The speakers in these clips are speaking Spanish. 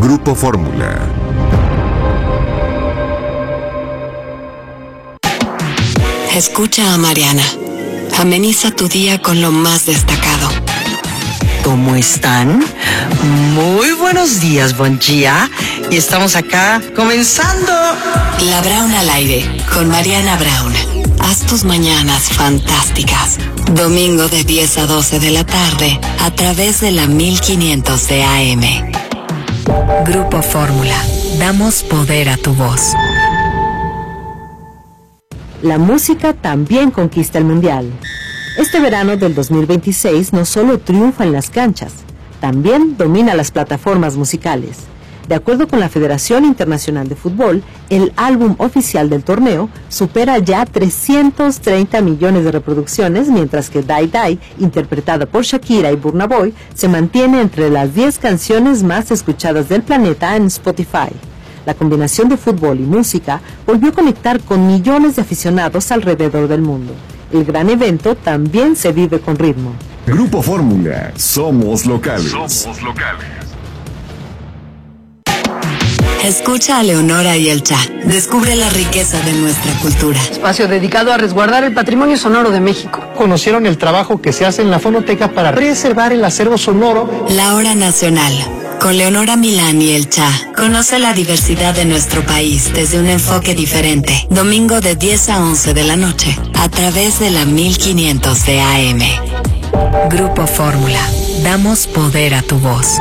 Grupo Fórmula. Escucha a Mariana. Ameniza tu día con lo más destacado. ¿Cómo están? Muy buenos días, buen día. Y estamos acá comenzando. La Brown al aire con Mariana Brown. Haz tus mañanas fantásticas. Domingo de 10 a 12 de la tarde a través de la 1500 de AM. Grupo Fórmula. Damos poder a tu voz. La música también conquista el mundial. Este verano del 2026 no solo triunfa en las canchas, también domina las plataformas musicales. De acuerdo con la Federación Internacional de Fútbol, el álbum oficial del torneo supera ya 330 millones de reproducciones, mientras que Die Die, interpretada por Shakira y Burna Boy, se mantiene entre las 10 canciones más escuchadas del planeta en Spotify. La combinación de fútbol y música volvió a conectar con millones de aficionados alrededor del mundo. El gran evento también se vive con ritmo. Grupo Fórmula, somos locales. Somos locales. Escucha a Leonora y el Cha. Descubre la riqueza de nuestra cultura. Espacio dedicado a resguardar el patrimonio sonoro de México. Conocieron el trabajo que se hace en la fonoteca para preservar el acervo sonoro. La Hora Nacional. Con Leonora Milán y el Cha. Conoce la diversidad de nuestro país desde un enfoque diferente. Domingo de 10 a 11 de la noche. A través de la 1500 de AM. Grupo Fórmula. Damos poder a tu voz.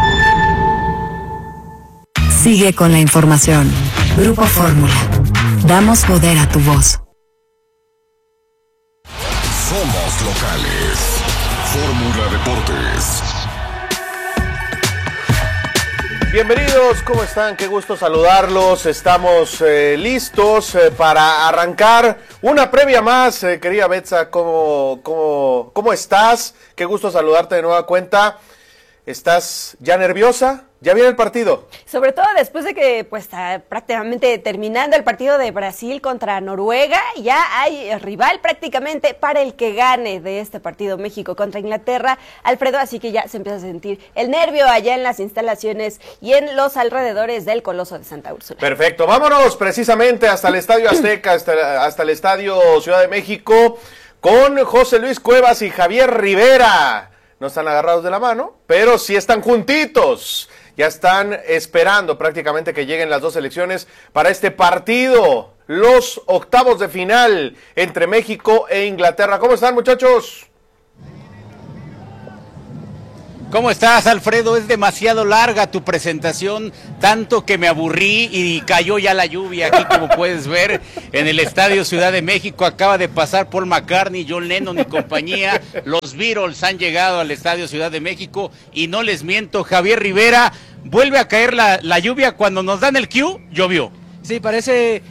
Sigue con la información. Grupo Fórmula. Damos poder a tu voz. Somos locales. Fórmula Deportes. Bienvenidos, ¿cómo están? Qué gusto saludarlos. Estamos listos para arrancar una previa más. Querida Betsa, ¿cómo estás? Qué gusto saludarte de nueva cuenta. ¿Estás ya nerviosa? ¿Ya viene el partido? Sobre todo después de que pues está prácticamente terminando el partido de Brasil contra Noruega, ya hay rival prácticamente para el que gane de este partido, México contra Inglaterra, Alfredo, así que ya se empieza a sentir el nervio allá en las instalaciones y en los alrededores del Coloso de Santa Úrsula. Perfecto, vámonos precisamente hasta el Estadio Azteca, hasta el Estadio Ciudad de México, con José Luis Cuevas y Javier Rivera. No están agarrados de la mano, pero sí están juntitos. Ya están esperando prácticamente que lleguen las dos selecciones para este partido. Los octavos de final entre México e Inglaterra. ¿Cómo están, muchachos? ¿Cómo estás, Alfredo? Es demasiado larga tu presentación, tanto que me aburrí y cayó ya la lluvia aquí, como puedes ver, en el Estadio Ciudad de México. Acaba de pasar Paul McCartney, John Lennon y compañía. Los Beatles han llegado al Estadio Ciudad de México y no les miento, Javier Rivera, vuelve a caer la lluvia. Cuando nos dan el cue, llovió. Sí, parece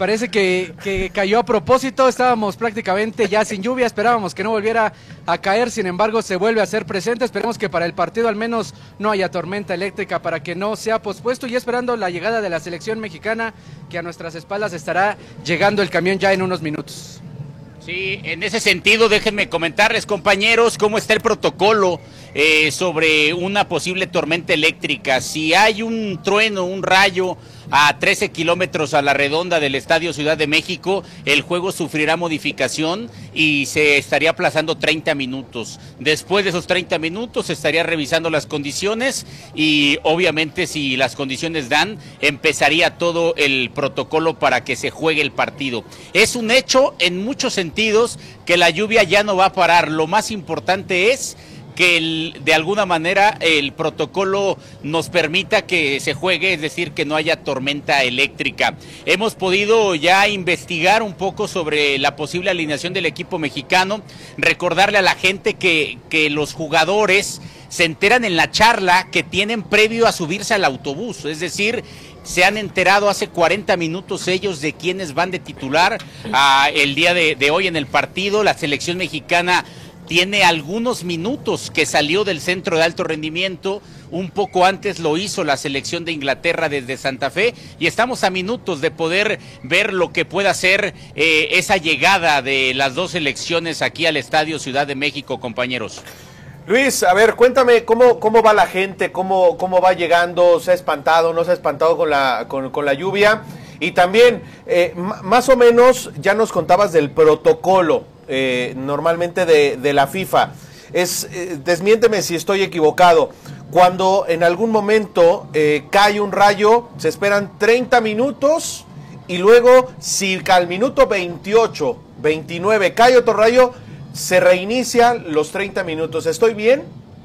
que cayó a propósito. Estábamos prácticamente ya sin lluvia, esperábamos que no volviera a caer, sin embargo se vuelve a ser presente. Esperemos que para el partido al menos no haya tormenta eléctrica para que no sea pospuesto, y esperando la llegada de la selección mexicana, que a nuestras espaldas estará llegando el camión ya en unos minutos. Sí, en ese sentido déjenme comentarles, compañeros, cómo está el protocolo sobre una posible tormenta eléctrica. Si hay un trueno, un rayo a 13 kilómetros a la redonda del Estadio Ciudad de México, el juego sufrirá modificación y se estaría aplazando 30 minutos. Después de esos 30 minutos se estaría revisando las condiciones y obviamente si las condiciones dan, empezaría todo el protocolo para que se juegue el partido. Es un hecho en muchos sentidos que la lluvia ya no va a parar. Lo más importante es que de alguna manera el protocolo nos permita que se juegue, es decir, que no haya tormenta eléctrica. Hemos podido ya investigar un poco sobre la posible alineación del equipo mexicano, recordarle a la gente que los jugadores se enteran en la charla que tienen previo a subirse al autobús, es decir, se han enterado hace 40 minutos ellos de quiénes van de titular el día de hoy en el partido. La selección mexicana tiene algunos minutos que salió del centro de alto rendimiento, un poco antes lo hizo la selección de Inglaterra desde Santa Fe, y estamos a minutos de poder ver lo que pueda ser esa llegada de las dos selecciones aquí al Estadio Ciudad de México, compañeros. Luis, a ver, cuéntame cómo va la gente, cómo va llegando, ¿se ha espantado, no se ha espantado con la lluvia? Y también, más o menos, ya nos contabas del protocolo, normalmente de la FIFA. Desmiénteme si estoy equivocado. Cuando en algún momento cae un rayo, se esperan 30 minutos y luego, si al minuto 28, 29 cae otro rayo, se reinician los 30 minutos. ¿Estoy bien?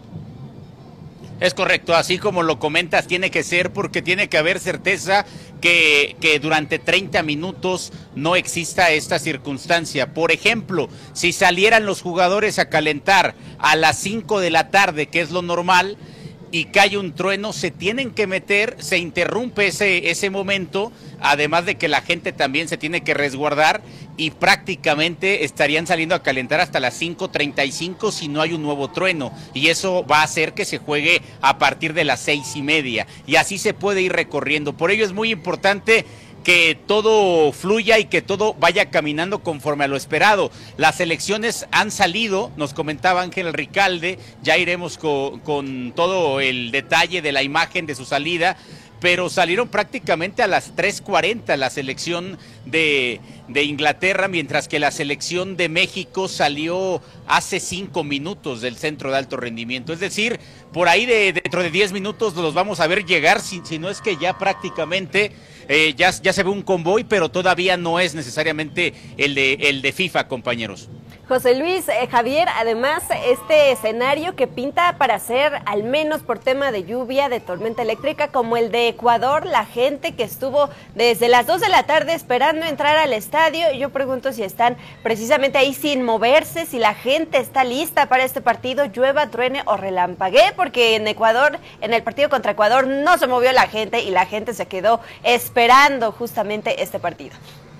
Es correcto, así como lo comentas, tiene que ser porque tiene que haber certeza que durante 30 minutos no exista esta circunstancia. Por ejemplo, si salieran los jugadores a calentar a las 5 de la tarde, que es lo normal, y cae un trueno, se tienen que meter, se interrumpe ese momento, además de que la gente también se tiene que resguardar y prácticamente estarían saliendo a calentar hasta las 5:35 si no hay un nuevo trueno, y eso va a hacer que se juegue a partir de las 6:30 y así se puede ir recorriendo. Por ello es muy importante que todo fluya y que todo vaya caminando conforme a lo esperado. Las elecciones han salido, nos comentaba Ángel Ricalde, ya iremos con todo el detalle de la imagen de su salida, pero salieron prácticamente a las 3:40 la selección de Inglaterra, mientras que la selección de México salió hace 5 minutos del centro de alto rendimiento. Es decir, por ahí dentro de 10 minutos los vamos a ver llegar, si no es que ya prácticamente ya se ve un convoy, pero todavía no es necesariamente el de FIFA, compañeros. José Luis, Javier, además este escenario que pinta para ser, al menos por tema de lluvia, de tormenta eléctrica, como el de Ecuador, la gente que estuvo desde las 2 de la tarde esperando entrar al estadio, yo pregunto si están precisamente ahí sin moverse, si la gente está lista para este partido, llueva, truene o relampaguee, porque en Ecuador, en el partido contra Ecuador, no se movió la gente y la gente se quedó esperando justamente este partido.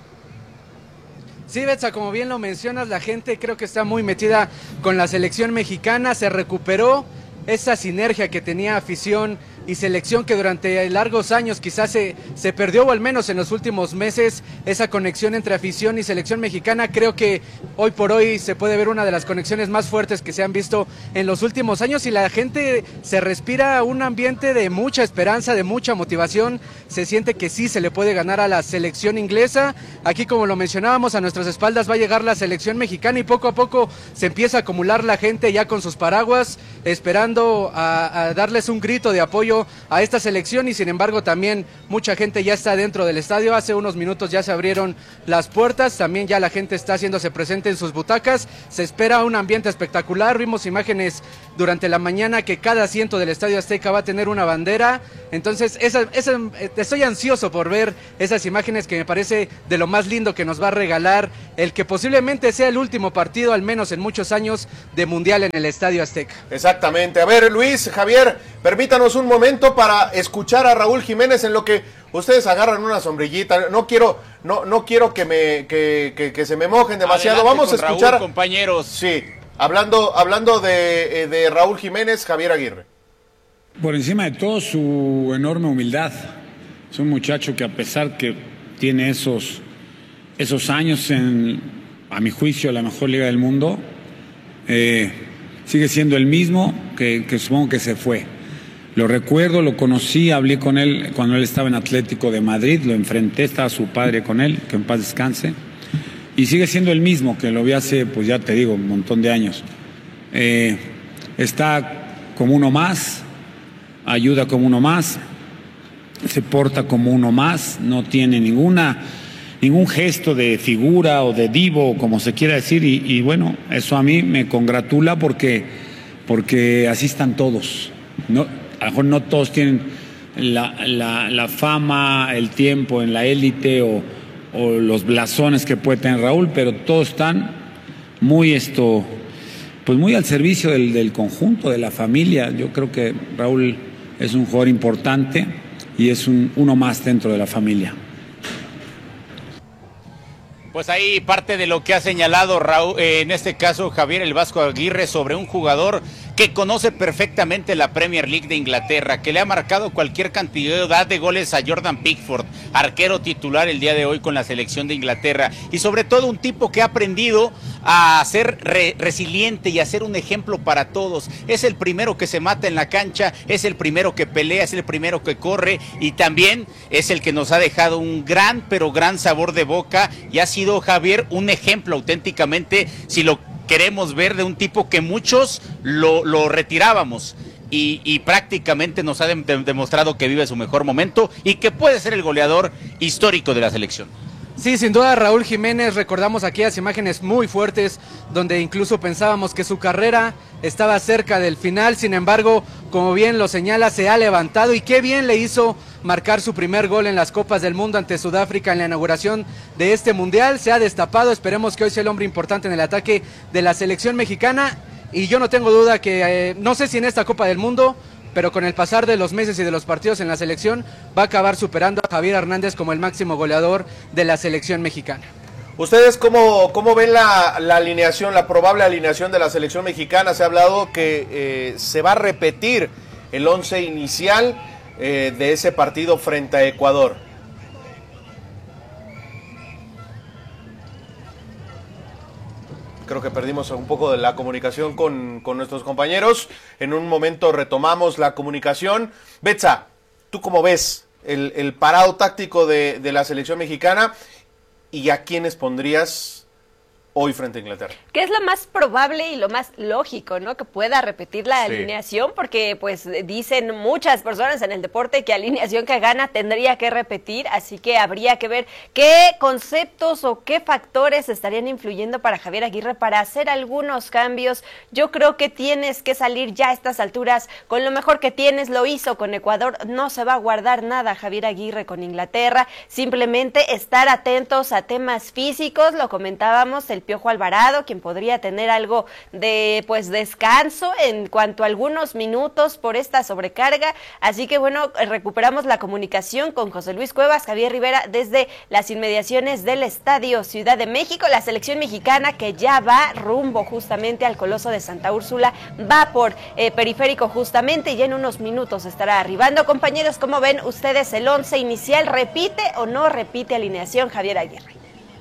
Sí, Betsa, como bien lo mencionas, la gente creo que está muy metida con la selección mexicana, se recuperó esa sinergia que tenía afición y selección que durante largos años quizás se perdió, o al menos en los últimos meses, esa conexión entre afición y selección mexicana. Creo que hoy por hoy se puede ver una de las conexiones más fuertes que se han visto en los últimos años, y la gente se respira un ambiente de mucha esperanza, de mucha motivación. Se siente que sí se le puede ganar a la selección inglesa. Aquí, como lo mencionábamos, a nuestras espaldas va a llegar la selección mexicana y poco a poco se empieza a acumular la gente ya con sus paraguas, esperando a darles un grito de apoyo a esta selección, y sin embargo también mucha gente ya está dentro del estadio. Hace unos minutos ya se abrieron las puertas, también ya la gente está haciéndose presente en sus butacas, se espera un ambiente espectacular. Vimos imágenes durante la mañana que cada asiento del Estadio Azteca va a tener una bandera, entonces estoy ansioso por ver esas imágenes, que me parece de lo más lindo que nos va a regalar el que posiblemente sea el último partido, al menos en muchos años, de Mundial en el Estadio Azteca. Exactamente. A ver, Luis, Javier, permítanos un momento para escuchar a Raúl Jiménez en lo que ustedes agarran una sombrillita. No quiero que se me mojen demasiado. Adelante. Vamos a escuchar, Raúl, compañeros. Sí, hablando de Raúl Jiménez, Javier Aguirre. Por encima de todo, su enorme humildad. Es un muchacho que, a pesar que tiene esos años a mi juicio, la mejor liga del mundo, sigue siendo el mismo que supongo que se fue. Lo recuerdo, lo conocí, hablé con él cuando él estaba en Atlético de Madrid, lo enfrenté, estaba su padre con él, que en paz descanse, y sigue siendo el mismo que lo vi hace, pues ya te digo, un montón de años. Está como uno más, ayuda como uno más, se porta como uno más, no tiene ningún gesto de figura o de divo, como se quiera decir, y bueno, eso a mí me congratula porque así están todos. No, a lo mejor no todos tienen la fama, el tiempo en la élite o los blasones que puede tener Raúl, pero todos están muy muy al servicio del conjunto, de la familia. Yo creo que Raúl es un jugador importante y es uno más dentro de la familia. Pues ahí parte de lo que ha señalado Raúl, en este caso Javier el Vasco Aguirre, sobre un jugador que conoce perfectamente la Premier League de Inglaterra, que le ha marcado cualquier cantidad de goles a Jordan Pickford, arquero titular el día de hoy con la selección de Inglaterra, y sobre todo un tipo que ha aprendido a ser resiliente y a ser un ejemplo para todos. Es el primero que se mata en la cancha, es el primero que pelea, es el primero que corre, y también es el que nos ha dejado un gran, pero gran sabor de boca, y ha sido, Javier, un ejemplo auténticamente, si lo queremos ver, de un tipo que muchos lo retirábamos. Y prácticamente nos ha demostrado que vive su mejor momento y que puede ser el goleador histórico de la selección. Sí, sin duda, Raúl Jiménez. Recordamos aquellas imágenes muy fuertes donde incluso pensábamos que su carrera estaba cerca del final. Sin embargo, como bien lo señala, se ha levantado, y qué bien le hizo marcar su primer gol en las Copas del Mundo ante Sudáfrica en la inauguración de este Mundial. Se ha destapado, esperemos que hoy sea el hombre importante en el ataque de la selección mexicana, y yo no tengo duda que, no sé si en esta Copa del Mundo, pero con el pasar de los meses y de los partidos en la selección, va a acabar superando a Javier Hernández como el máximo goleador de la selección mexicana. ¿Ustedes cómo ven la alineación, la probable alineación de la selección mexicana? Se ha hablado que se va a repetir el 11 inicial de ese partido frente a Ecuador. Creo que perdimos un poco de la comunicación con nuestros compañeros. En un momento retomamos la comunicación. Betsa, ¿tú cómo ves el parado táctico de la selección mexicana y a quiénes pondrías hoy frente a Inglaterra? Que es lo más probable y lo más lógico, ¿no? Que pueda repetir la alineación, porque pues dicen muchas personas en el deporte que alineación que gana tendría que repetir, así que habría que ver qué conceptos o qué factores estarían influyendo para Javier Aguirre para hacer algunos cambios. Yo creo que tienes que salir ya a estas alturas con lo mejor que tienes. Lo hizo con Ecuador, no se va a guardar nada Javier Aguirre con Inglaterra, simplemente estar atentos a temas físicos. Lo comentábamos, el Piojo Alvarado, quien podría tener algo de pues descanso en cuanto a algunos minutos por esta sobrecarga, así que bueno, recuperamos la comunicación con José Luis Cuevas. Javier Rivera, desde las inmediaciones del Estadio Ciudad de México, la selección mexicana que ya va rumbo justamente al Coloso de Santa Úrsula, va por Periférico justamente, y ya en unos minutos estará arribando. Compañeros, ¿cómo ven ustedes el 11 inicial? ¿Repite o no repite alineación Javier Aguirre?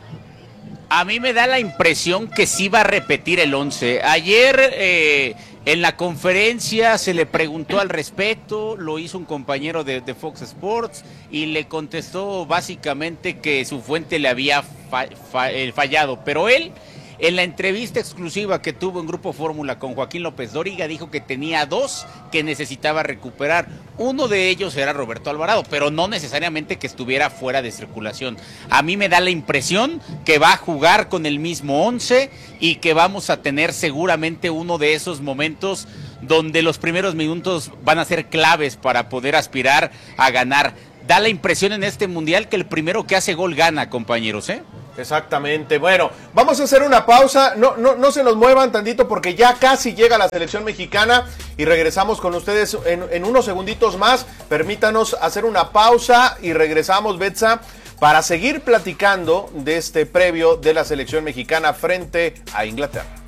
A mí me da la impresión que sí va a repetir el 11. Ayer en la conferencia se le preguntó al respecto, lo hizo un compañero de Fox Sports y le contestó básicamente que su fuente le había fallado, pero él, en la entrevista exclusiva que tuvo en Grupo Fórmula con Joaquín López Dóriga, dijo que tenía dos que necesitaba recuperar. Uno de ellos era Roberto Alvarado, pero no necesariamente que estuviera fuera de circulación. A mí me da la impresión que va a jugar con el mismo 11 y que vamos a tener seguramente uno de esos momentos donde los primeros minutos van a ser claves para poder aspirar a ganar. Da la impresión en este Mundial que el primero que hace gol gana, compañeros, ¿eh? Exactamente. Bueno, vamos a hacer una pausa. No se nos muevan tantito porque ya casi llega la selección mexicana y regresamos con ustedes en unos segunditos más. Permítanos hacer una pausa y regresamos, Betsa, para seguir platicando de este previo de la selección mexicana frente a Inglaterra.